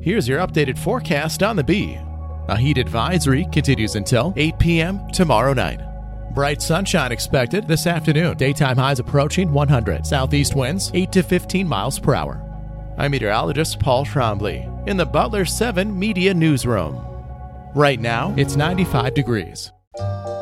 Here's your updated forecast on the Bee. A heat advisory continues until 8 p.m. tomorrow night. Bright sunshine expected this afternoon. Daytime highs approaching 100. Southeast winds 8 to 15 miles per hour. I'm meteorologist Paul Trombley in the Butler 7 Media Newsroom. Right now, it's 95 degrees.